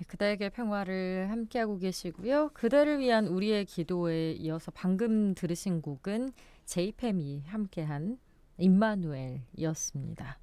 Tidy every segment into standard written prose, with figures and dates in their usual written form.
그대에게 평화를 함께하고 계시고요. 그대를 위한 우리의 기도에 이어서 방금 들으신 곡은 제이팸이 함께한 임마누엘이었습니다.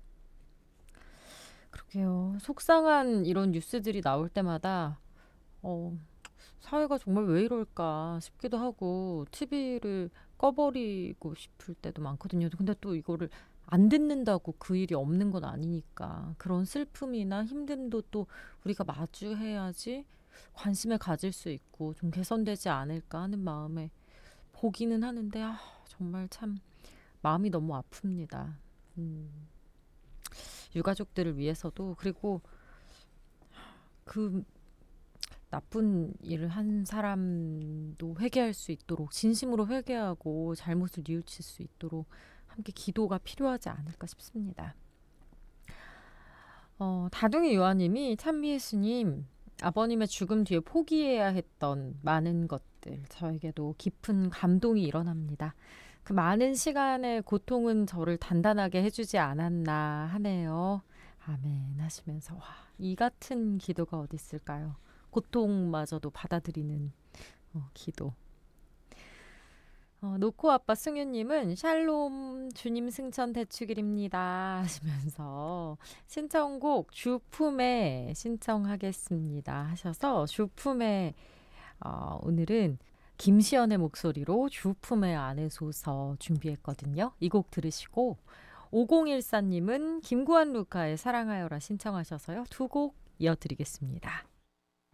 그러게요. 속상한 이런 뉴스들이 나올 때마다 어, 사회가 정말 왜 이럴까 싶기도 하고 TV를 꺼버리고 싶을 때도 많거든요. 근데 또 이거를 안 듣는다고 그 일이 없는 건 아니니까 그런 슬픔이나 힘듦도 또 우리가 마주해야지 관심을 가질 수 있고 좀 개선되지 않을까 하는 마음에 보기는 하는데 정말 참 마음이 너무 아픕니다. 음, 유가족들을 위해서도 그리고 그 나쁜 일을 한 사람도 회개할 수 있도록 진심으로 회개하고 잘못을 뉘우칠 수 있도록 함께 기도가 필요하지 않을까 싶습니다. 다둥이 요한님이 찬미 예수님 아버님의 죽음 뒤에 포기해야 했던 많은 것들 저에게도 깊은 감동이 일어납니다. 그 많은 시간의 고통은 저를 단단하게 해주지 않았나 하네요. 아멘 하시면서 이 같은 기도가 어디 있을까요? 고통마저도 받아들이는 기도. 노코 아빠 승윤님은 샬롬 주님 승천 대축일입니다 하시면서 신청곡 주품에 신청하겠습니다 하셔서 주품에 오늘은 김시연의 목소리로 주품에 안으소서 준비했거든요. 이 곡 들으시고 5014님은 김구한 루카의 사랑하여라 신청하셔서요. 두 곡 이어드리겠습니다.